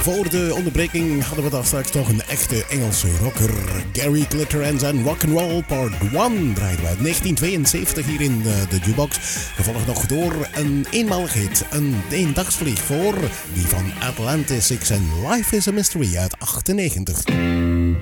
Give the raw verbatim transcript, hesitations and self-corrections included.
voor de onderbreking hadden we daar straks toch een echte Engelse rocker. Gary Glitter en zijn Rock'n'Roll Part één draaiden we uit negentien tweeënzeventig hier in de, de jukebox. Gevolgd nog door een eenmaligheid, een eendagsvlieg voor die van Atlantis Six en Life is a Mystery uit achtennegentig.